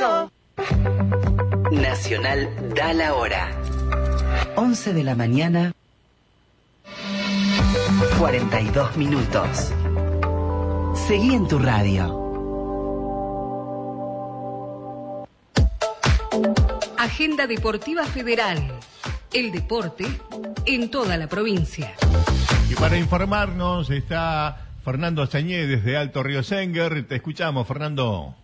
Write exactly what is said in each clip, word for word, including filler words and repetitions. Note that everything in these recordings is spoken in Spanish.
go. Nacional da la hora. once de la mañana, cuarenta y dos minutos. Seguí en tu radio. Agenda Deportiva Federal. El deporte en toda la provincia. Y para informarnos está Fernando Sañé desde Alto Río Senguer. Te escuchamos, Fernando.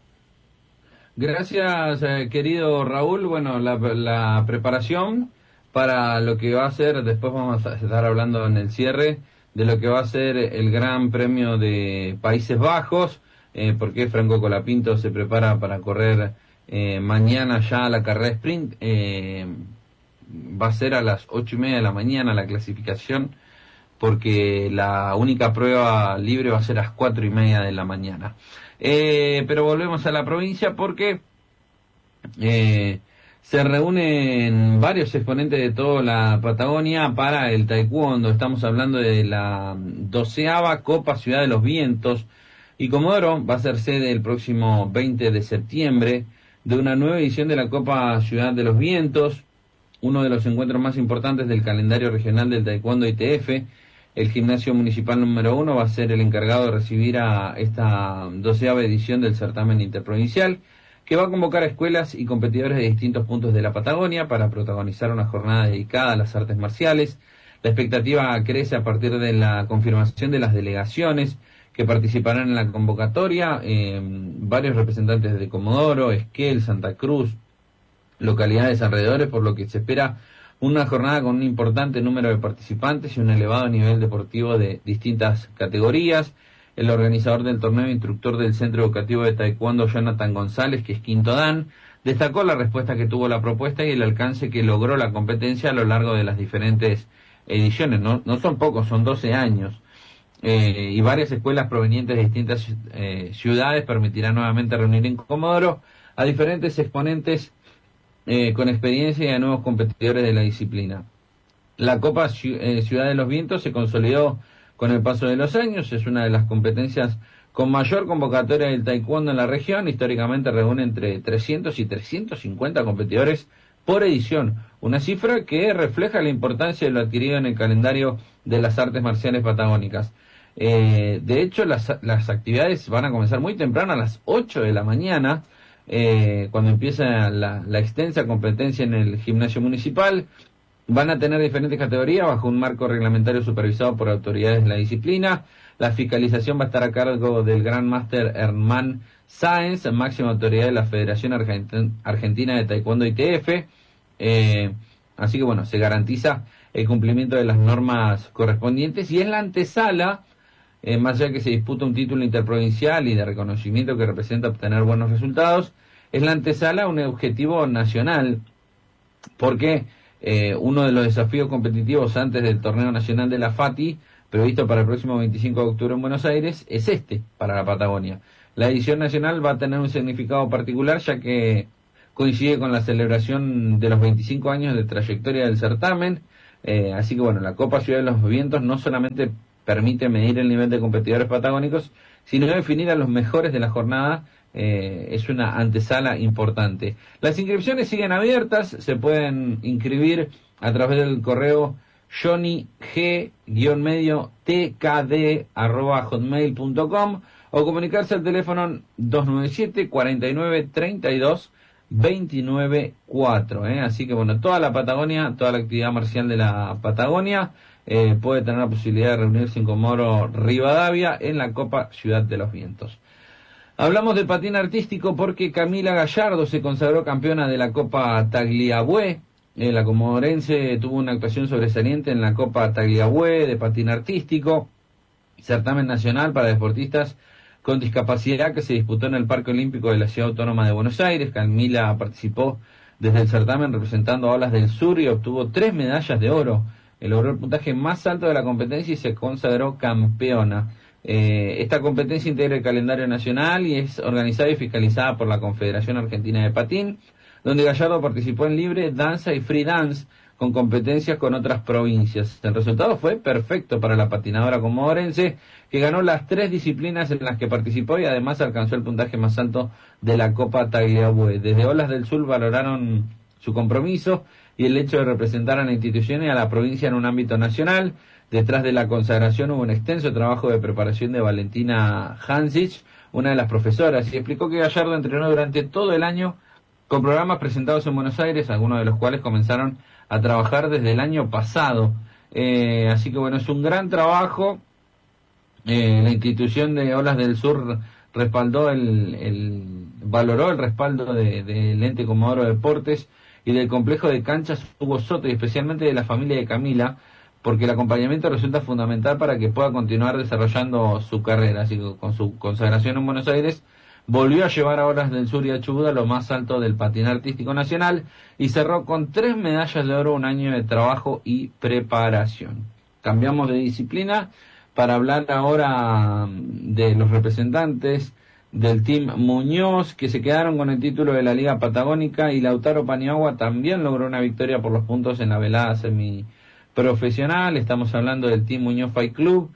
Gracias, eh, querido Raúl. Bueno, la, la preparación para lo que va a ser, después vamos a estar hablando en el cierre, de lo que va a ser el Gran Premio de Países Bajos, eh, porque Franco Colapinto se prepara para correr eh, mañana ya la carrera sprint. Eh, va a ser a las ocho y media de la mañana la clasificación, porque la única prueba libre va a ser a las cuatro y media de la mañana. Eh, pero volvemos a la provincia porque eh, se reúnen varios exponentes de toda la Patagonia para el taekwondo. Estamos hablando de la doceava Copa Ciudad de los Vientos, y Comodoro va a ser sede el próximo veinte de septiembre de una nueva edición de la Copa Ciudad de los Vientos, uno de los encuentros más importantes del calendario regional del taekwondo I T F. El gimnasio municipal número uno va a ser el encargado de recibir a esta doceava edición del certamen interprovincial, que va a convocar a escuelas y competidores de distintos puntos de la Patagonia para protagonizar una jornada dedicada a las artes marciales. La expectativa crece a partir de la confirmación de las delegaciones que participarán en la convocatoria, eh, varios representantes de Comodoro, Esquel, Santa Cruz, localidades alrededores, por lo que se espera una jornada con un importante número de participantes y un elevado nivel deportivo de distintas categorías. El organizador del torneo, instructor del Centro Educativo de Taekwondo, Jonathan González, que es quinto dan, destacó la respuesta que tuvo la propuesta y el alcance que logró la competencia a lo largo de las diferentes ediciones. No, no son pocos, son doce años. Eh, y varias escuelas provenientes de distintas eh, ciudades permitirán nuevamente reunir en Comodoro a diferentes exponentes Eh, con experiencia y a nuevos competidores de la disciplina. La Copa eh, Ciudad de los Vientos se consolidó con el paso de los años, es una de las competencias con mayor convocatoria del taekwondo en la región. Históricamente reúne entre trescientos y trescientos cincuenta competidores por edición, una cifra que refleja la importancia de lo adquirido en el calendario de las artes marciales patagónicas. Eh, de hecho, las, las actividades van a comenzar muy temprano, a las ocho de la mañana, Eh, cuando empieza la, la extensa competencia en el gimnasio municipal. Van a tener diferentes categorías bajo un marco reglamentario supervisado por autoridades de la disciplina. La fiscalización va a estar a cargo del Gran Máster Hernán Sáenz, máxima autoridad de la Federación Argent- Argentina de Taekwondo I T F. Eh, así que bueno, se garantiza el cumplimiento de las normas correspondientes, y es la antesala, Eh, más allá de que se disputa un título interprovincial y de reconocimiento que representa obtener buenos resultados, es la antesala a un objetivo nacional, porque eh, uno de los desafíos competitivos antes del torneo nacional de la FATI, previsto para el próximo veinticinco de octubre en Buenos Aires, es este, para la Patagonia. La edición nacional va a tener un significado particular, ya que coincide con la celebración de los veinticinco años de trayectoria del certamen. Eh, así que bueno, la Copa Ciudad de los Vientos no solamente permite medir el nivel de competidores patagónicos, sino definir a los mejores de la jornada. Eh, es una antesala importante. Las inscripciones siguen abiertas, se pueden inscribir a través del correo johnny g-medio tkd arroba hotmail punto com o comunicarse al teléfono dos nueve siete, cuarenta y nueve, treinta y dos, veintinueve, cuatro. ¿eh? Así que bueno, toda la Patagonia, toda la actividad marcial de la Patagonia eh, puede tener la posibilidad de reunirse en Comodoro Rivadavia en la Copa Ciudad de los Vientos. Hablamos de patín artístico porque Camila Gallardo se consagró campeona de la Copa Tagliabue. Eh, la comodorense tuvo una actuación sobresaliente en la Copa Tagliabue de patín artístico, certamen nacional para deportistas con discapacidad que se disputó en el Parque Olímpico de la Ciudad Autónoma de Buenos Aires. Camila participó desde el certamen representando a Olas del Sur y obtuvo tres medallas de oro. Logró el puntaje más alto de la competencia y se consagró campeona. Eh, esta competencia integra el calendario nacional y es organizada y fiscalizada por la Confederación Argentina de Patín, donde Gallardo participó en libre, danza y free dance con competencias con otras provincias. El resultado fue perfecto para la patinadora comodorense, que ganó las tres disciplinas en las que participó y además alcanzó el puntaje más alto de la Copa Tagliabue. Desde Olas del Sur valoraron su compromiso y el hecho de representar a la institución y a la provincia en un ámbito nacional. Detrás de la consagración hubo un extenso trabajo de preparación de Valentina Hansich, una de las profesoras, y explicó que Gallardo entrenó durante todo el año con programas presentados en Buenos Aires, algunos de los cuales comenzaron a trabajar desde el año pasado. Eh, así que bueno, es un gran trabajo. Eh, la institución de Olas del Sur respaldó el, el valoró el respaldo del de, de ente Comodoro Deportes y del complejo de canchas Hugo Soto, y especialmente de la familia de Camila, porque el acompañamiento resulta fundamental para que pueda continuar desarrollando su carrera. Así que con su consagración en Buenos Aires volvió a llevar a Olas del Sur y a Chubut a lo más alto del patín artístico nacional y cerró con tres medallas de oro, un año de trabajo y preparación. Cambiamos de disciplina para hablar ahora de los representantes del Team Muñoz, que se quedaron con el título de la Liga Patagónica, y Lautaro Paniagua también logró una victoria por los puntos en la velada semiprofesional. Estamos hablando del Team Muñoz Fight Club,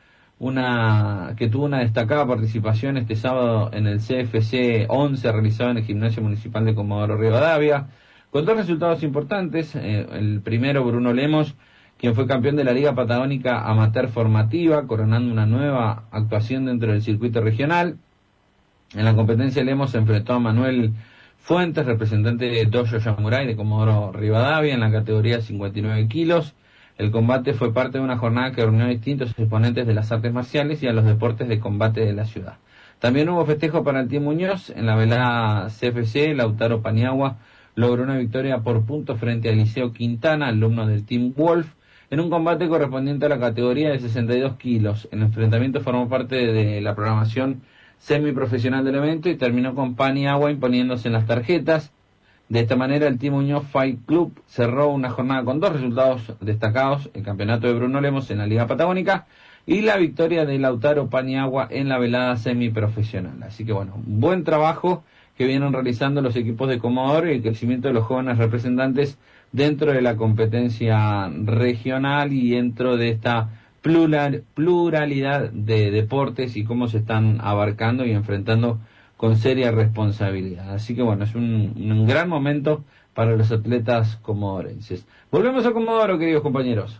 una que tuvo una destacada participación este sábado en el C F C once realizado en el Gimnasio Municipal de Comodoro Rivadavia, con dos resultados importantes. Eh, el primero, Bruno Lemos, quien fue campeón de la Liga Patagónica Amateur Formativa, coronando una nueva actuación dentro del circuito regional. En la competencia Lemos se enfrentó a Manuel Fuentes, representante de Dojo Yamurai de Comodoro Rivadavia, en la categoría cincuenta y nueve kilos. El combate fue parte de una jornada que reunió a distintos exponentes de las artes marciales y a los deportes de combate de la ciudad. También hubo festejo para el Team Muñoz. En la velada C F C, Lautaro Paniagua logró una victoria por puntos frente a Eliseo Quintana, alumno del Team Wolf, en un combate correspondiente a la categoría de sesenta y dos kilos. El enfrentamiento formó parte de la programación semiprofesional del evento y terminó con Paniagua imponiéndose en las tarjetas. De esta manera, el Team Muñoz Fight Club cerró una jornada con dos resultados destacados: el campeonato de Bruno Lemos en la Liga Patagónica y la victoria de Lautaro Paniagua en la velada semiprofesional. Así que bueno, buen trabajo que vienen realizando los equipos de Comodoro y el crecimiento de los jóvenes representantes dentro de la competencia regional y dentro de esta plural, pluralidad de deportes y cómo se están abarcando y enfrentando con seria responsabilidad. Así que bueno, es un, un gran momento para los atletas comodorenses. Volvemos a Comodoro, queridos compañeros.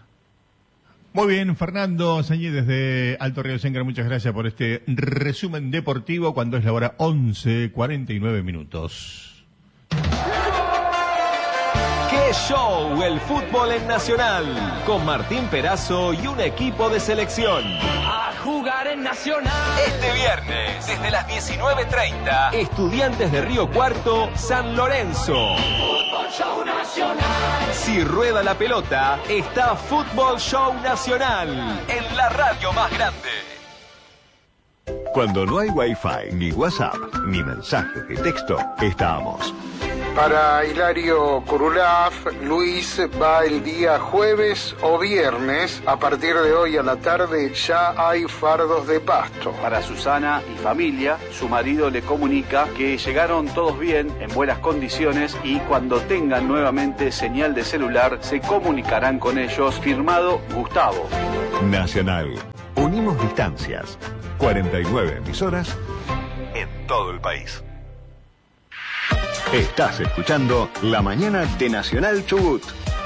Muy bien, Fernando Sañé desde Alto Río Sengar, muchas gracias por este resumen deportivo cuando es la hora once cuarenta y nueve minutos. ¡Qué show! El fútbol en Nacional, con Martín Perazo y un equipo de selección. A jugar en Nacional. Este viernes, desde las diecinueve treinta, Estudiantes de Río Cuarto, San Lorenzo. Fútbol Show Nacional. Si rueda la pelota, está Fútbol Show Nacional, en la radio más grande. Cuando no hay Wi-Fi, ni WhatsApp, ni mensajes de texto, estamos. Para Hilario Curulaf, Luis va el día jueves o viernes. A partir de hoy a la tarde ya hay fardos de pasto. Para Susana y familia, su marido le comunica que llegaron todos bien, en buenas condiciones, y cuando tengan nuevamente señal de celular se comunicarán con ellos. Firmado Gustavo. Nacional. Unimos distancias. cuarenta y nueve emisoras en todo el país. Estás escuchando La Mañana de Nacional Chubut.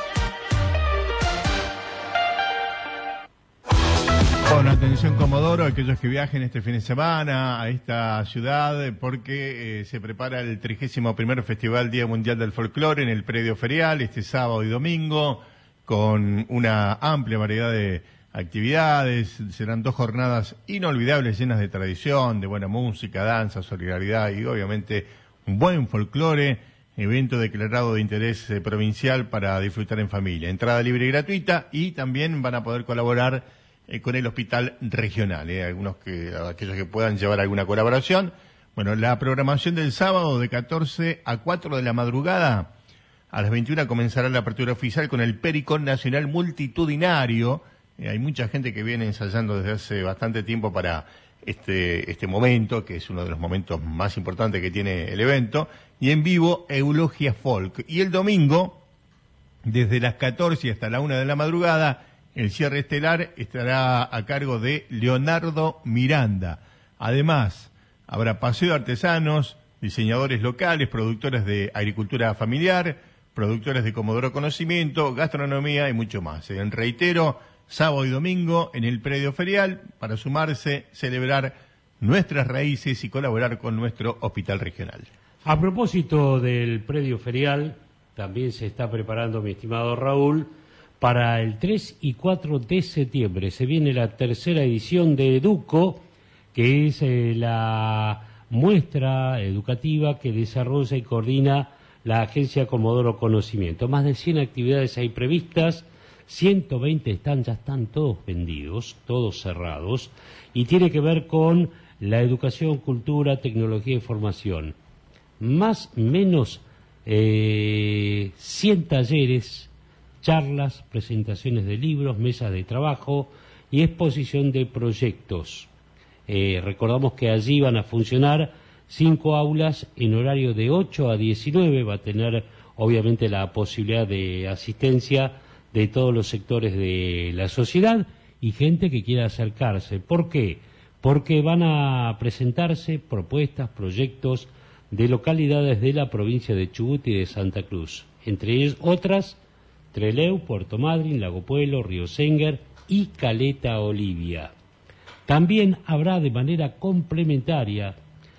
Con atención, Comodoro, aquellos que viajen este fin de semana a esta ciudad, porque eh, se prepara el trigésimo primer Festival Día Mundial del Folclore en el predio ferial este sábado y domingo, con una amplia variedad de actividades. Serán dos jornadas inolvidables, llenas de tradición, de buena música, danza, solidaridad y obviamente un buen folclore, evento declarado de interés eh, provincial para disfrutar en familia. Entrada libre y gratuita, y también van a poder colaborar eh, con el hospital regional, eh, algunos que, aquellos que puedan llevar alguna colaboración. Bueno, la programación del sábado de catorce a cuatro de la madrugada, a las veintiuna comenzará la apertura oficial con el Pericón Nacional Multitudinario. Eh, hay mucha gente que viene ensayando desde hace bastante tiempo para este este momento, que es uno de los momentos más importantes que tiene el evento, y en vivo Eulogia Folk. Y el domingo, desde las catorce hasta la una de la madrugada. El cierre estelar estará a cargo de Leonardo Miranda. Además, habrá paseo de artesanos, diseñadores locales, productores de agricultura familiar, productores de Comodoro Conocimiento, gastronomía y mucho más. En reitero, sábado y domingo en el predio ferial para sumarse, celebrar nuestras raíces y colaborar con nuestro hospital regional. A propósito del predio ferial, también se está preparando, mi estimado Raúl, para el tres y cuatro de septiembre. Se viene la tercera edición de Educo, que es eh, la muestra educativa que desarrolla y coordina la agencia Comodoro Conocimiento. Más de cien actividades hay previstas, ciento veinte están, ya están todos vendidos, todos cerrados, y tiene que ver con la educación, cultura, tecnología y formación. Más o menos eh, cien talleres, charlas, presentaciones de libros, mesas de trabajo y exposición de proyectos. Eh, recordamos que allí van a funcionar cinco aulas en horario de ocho a diecinueve, va a tener obviamente la posibilidad de asistencia de todos los sectores de la sociedad y gente que quiera acercarse. ¿Por qué? Porque van a presentarse propuestas, proyectos de localidades de la provincia de Chubut y de Santa Cruz, entre ellas otras Trelew, Puerto Madryn, Lago Puelo, Río Senguer y Caleta Olivia. También habrá de manera complementaria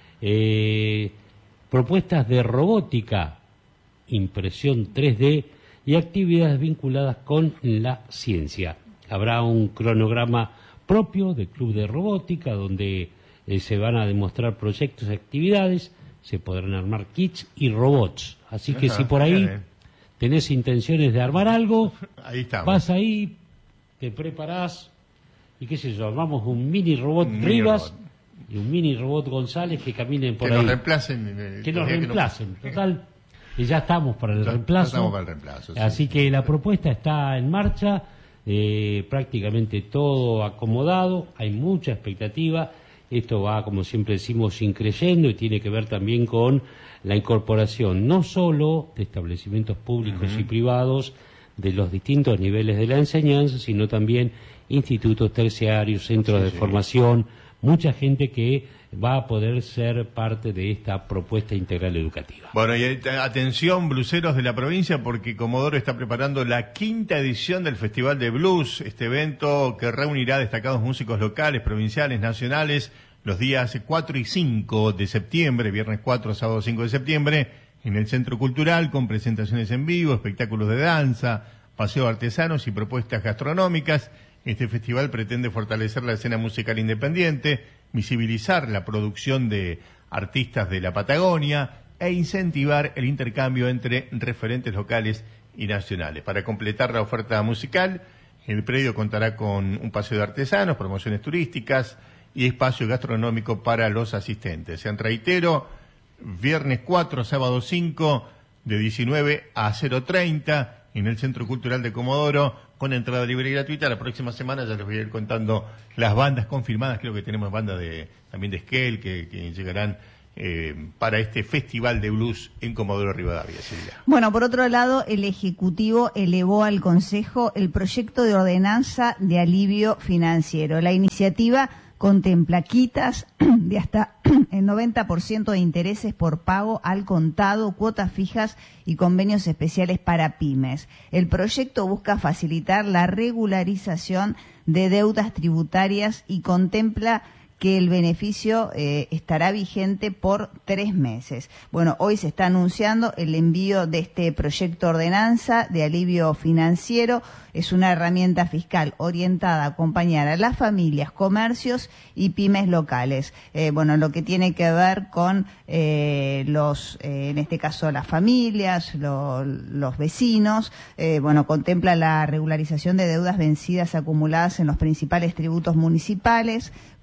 eh, propuestas de robótica, impresión tres D y actividades vinculadas con la ciencia. Habrá un cronograma propio del Club de Robótica donde eh, se van a demostrar proyectos y actividades, se podrán armar kits y robots. Así que Ajá, si por ahí bien. tenés intenciones de armar algo, ahí estamos. Vas ahí, te preparás y qué sé yo, armamos un mini robot un Rivas mini robot. y un mini robot González que caminen por que ahí. Nos reemplacen, eh, que nos reemplacen. Que no... Total, y ya estamos para el ya, reemplazo. Ya estamos para el reemplazo. Sí, Así sí, que sí, la sí. propuesta está en marcha, eh, prácticamente todo acomodado, hay mucha expectativa. Esto va, como siempre decimos, increyendo y tiene que ver también con la incorporación no solo de establecimientos públicos uh-huh. y privados de los distintos niveles de la enseñanza, sino también institutos terciarios, centros sí, de sí. formación, mucha gente que va a poder ser parte de esta propuesta integral educativa. Bueno, y atención, bluseros de la provincia, porque Comodoro está preparando la quinta edición del Festival de Blues, este evento que reunirá destacados músicos locales, provinciales, nacionales, los días cuatro y cinco de septiembre, viernes cuatro, sábado cinco de septiembre, en el Centro Cultural, con presentaciones en vivo, espectáculos de danza, paseo de artesanos y propuestas gastronómicas. Este festival pretende fortalecer la escena musical independiente, visibilizar la producción de artistas de la Patagonia e incentivar el intercambio entre referentes locales y nacionales. Para completar la oferta musical, el predio contará con un paseo de artesanos, promociones turísticas y espacio gastronómico para los asistentes. En reitero, viernes cuatro, sábado cinco, de diecinueve a cero treinta, en el Centro Cultural de Comodoro, con entrada libre y gratuita. La próxima semana ya les voy a ir contando las bandas confirmadas. Creo que tenemos bandas de, también de Esquel que, que llegarán eh, para este Festival de Blues en Comodoro Rivadavia, Silvia. Bueno, por otro lado, el Ejecutivo elevó al Consejo el proyecto de ordenanza de alivio financiero. La iniciativa contempla quitas de hasta el noventa por ciento de intereses por pago al contado, cuotas fijas y convenios especiales para pymes. El proyecto busca facilitar la regularización de deudas tributarias y contempla que el beneficio eh, estará vigente por tres meses. Bueno, hoy se está anunciando el envío de este proyecto de ordenanza de alivio financiero. Es una herramienta fiscal orientada a acompañar a las familias, comercios y pymes locales. Eh, bueno, lo que tiene que ver con eh, los, eh, en este caso, las familias, lo, los vecinos. Eh, bueno, contempla la regularización de deudas vencidas acumuladas en los principales tributos municipales, como el impuesto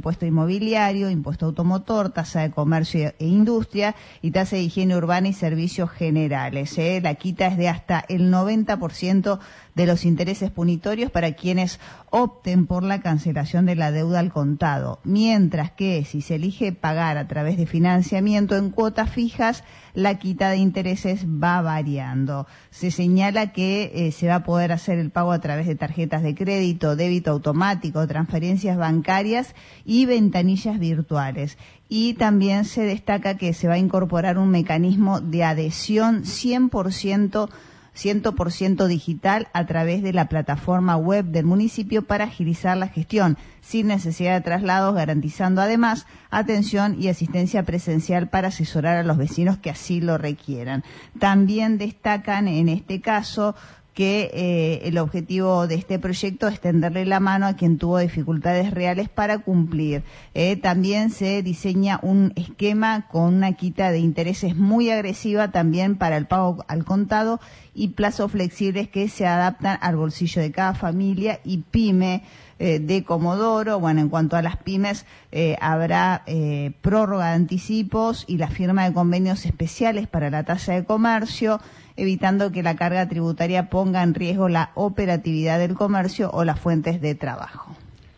impuesto inmobiliario, impuesto automotor, tasa de comercio e industria y tasa de higiene urbana y servicios generales. ¿eh? La quita es de hasta el noventa por ciento de los intereses punitorios para quienes opten por la cancelación de la deuda al contado, mientras que si se elige pagar a través de financiamiento en cuotas fijas, la quita de intereses va variando. Se señala que eh, se va a poder hacer el pago a través de tarjetas de crédito, débito automático, transferencias bancarias y ventanillas virtuales. Y también se destaca que se va a incorporar un mecanismo de adhesión cien por ciento cien por ciento digital a través de la plataforma web del municipio para agilizar la gestión, sin necesidad de traslados, garantizando además atención y asistencia presencial para asesorar a los vecinos que así lo requieran. También destacan en este caso que eh, el objetivo de este proyecto es tenderle la mano a quien tuvo dificultades reales para cumplir. Eh, también se diseña un esquema con una quita de intereses muy agresiva también para el pago al contado y plazos flexibles que se adaptan al bolsillo de cada familia y pyme eh, de Comodoro. Bueno, en cuanto a las pymes, eh, habrá eh, prórroga de anticipos y la firma de convenios especiales para la tasa de comercio, evitando que la carga tributaria ponga en riesgo la operatividad del comercio o las fuentes de trabajo.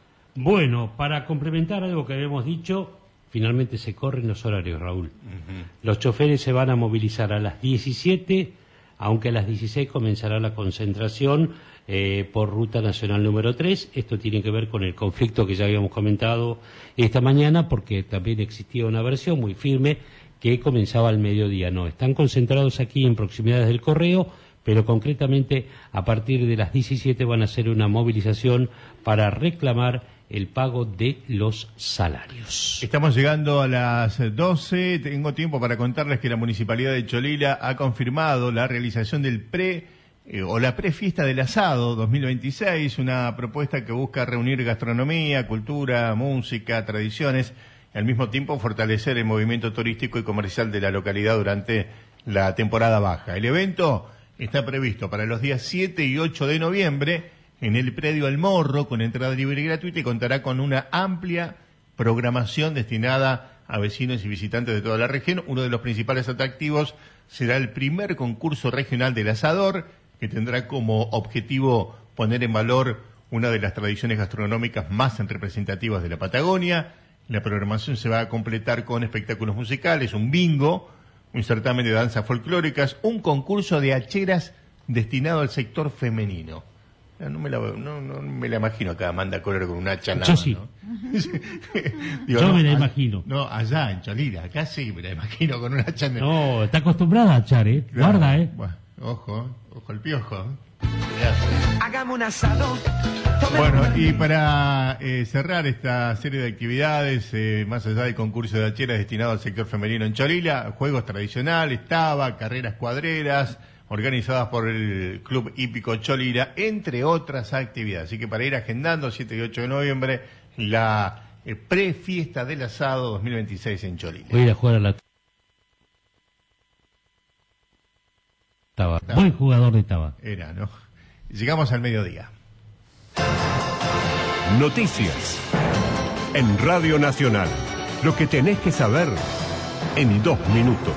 Bueno, para complementar algo que habíamos dicho, finalmente se corren los horarios, Raúl. Uh-huh. Los choferes se van a movilizar a las diecisiete, aunque a las dieciséis comenzará la concentración eh, por Ruta Nacional número tres. Esto tiene que ver con el conflicto que ya habíamos comentado esta mañana, porque también existía una versión muy firme que comenzaba al mediodía. No, están concentrados aquí en proximidades del Correo, pero concretamente a partir de las diecisiete van a hacer una movilización para reclamar el pago de los salarios. Estamos llegando a las doce. Tengo tiempo para contarles que la Municipalidad de Cholila ha confirmado la realización del pre eh, o la prefiesta del asado dos mil veintiséis, una propuesta que busca reunir gastronomía, cultura, música, tradiciones, y al mismo tiempo fortalecer el movimiento turístico y comercial de la localidad durante la temporada baja. El evento está previsto para los días siete y ocho de noviembre en el predio El Morro, con entrada libre y gratuita, y contará con una amplia programación destinada a vecinos y visitantes de toda la región. Uno de los principales atractivos será el primer concurso regional del asador, que tendrá como objetivo poner en valor una de las tradiciones gastronómicas más representativas de la Patagonia. La programación se va a completar con espectáculos musicales, un bingo, un certamen de danzas folclóricas, un concurso de hacheras destinado al sector femenino. No me la, no, no me la imagino acá Amanda Coller con una hacha. Yo sí. ¿no? Digo, Yo no, me la imagino. No, allá en Cholila, acá sí me la imagino con una hacha. No, está acostumbrada a achar, ¿eh? Claro. Guarda, ¿eh? Bueno, ojo, ojo el piojo. Hagamos un asado. Bueno, y para eh, cerrar esta serie de actividades, eh, más allá del concurso de hacheras destinado al sector femenino en Cholila, juegos tradicionales, taba, carreras cuadreras, organizadas por el Club Hípico Cholila, entre otras actividades. Así que para ir agendando, siete y ocho de noviembre, la eh, pre-fiesta del asado dos mil veintiséis en Cholila. Voy a ir a jugar a la taba. Taba. Buen jugador de taba. Era, ¿no? Llegamos al mediodía. Noticias en Radio Nacional. Lo que tenés que saber en dos minutos.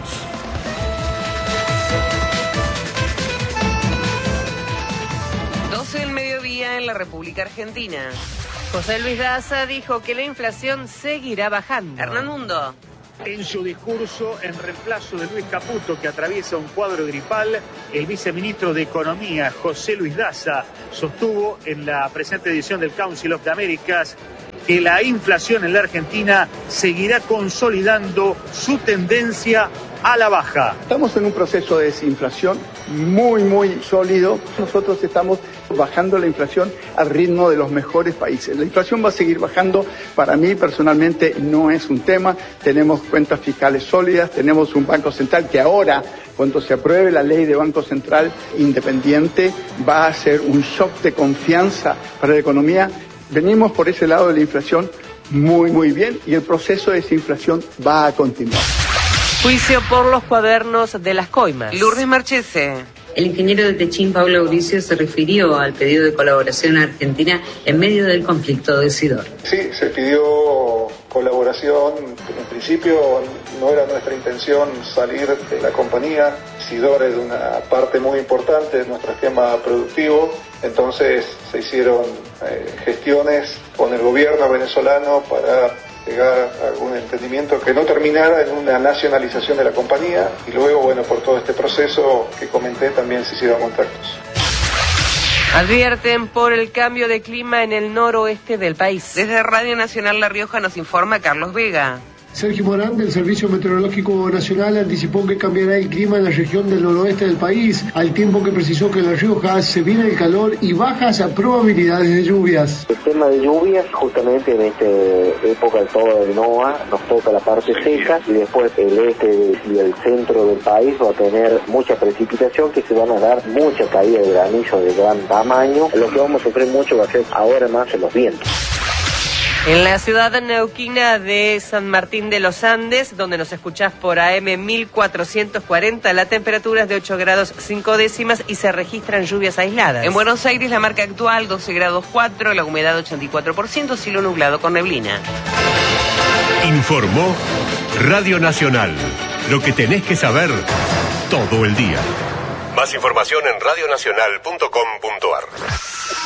doce del mediodía en la República Argentina. José Luis Daza dijo que la inflación seguirá bajando. Hernán Mundo. En su discurso en reemplazo de Luis Caputo, que atraviesa un cuadro gripal, el viceministro de Economía, José Luis Daza, sostuvo en la presente edición del Council of the Americas que la inflación en la Argentina seguirá consolidando su tendencia a la baja. Estamos en un proceso de desinflación muy, muy sólido. Nosotros estamos bajando la inflación al ritmo de los mejores países. La inflación va a seguir bajando. Para mí, personalmente, no es un tema. Tenemos cuentas fiscales sólidas, tenemos un Banco Central que ahora, cuando se apruebe la ley de Banco Central independiente, va a ser un shock de confianza para la economía. Venimos por ese lado de la inflación muy, muy bien, y el proceso de desinflación va a continuar. Juicio por los cuadernos de las coimas. Lourdes Marchese. El ingeniero de Techín, Pablo Mauricio, se refirió al pedido de colaboración argentina en medio del conflicto decidor. Sí, se pidió colaboración. En principio no era nuestra intención salir de la compañía. Isidora es una parte muy importante de nuestro esquema productivo, entonces se hicieron eh, gestiones con el gobierno venezolano para llegar a algún entendimiento que no terminara en una nacionalización de la compañía, y luego, bueno, por todo este proceso que comenté también se hicieron contactos. Advierten por el cambio de clima en el noroeste del país. Desde Radio Nacional La Rioja nos informa Carlos Vega. Sergio Morán, del Servicio Meteorológico Nacional, anticipó que cambiará el clima en la región del noroeste del país, al tiempo que precisó que en La Rioja se viene el calor y bajas probabilidades de lluvias. El tema de lluvias, justamente en esta época de todo el NOA, nos toca la parte seca, y después el este y el centro del país va a tener mucha precipitación, que se van a dar mucha caída de granizo de gran tamaño. Lo que vamos a sufrir mucho va a ser ahora más en los vientos. En la ciudad neuquina de San Martín de los Andes, donde nos escuchás por A M mil cuatrocientos cuarenta, la temperatura es de ocho grados cinco décimas y se registran lluvias aisladas. En Buenos Aires la marca actual doce grados cuatro, la humedad ochenta y cuatro por ciento, cielo nublado con neblina. Informó Radio Nacional, lo que tenés que saber todo el día. Más información en radio nacional punto com punto a r.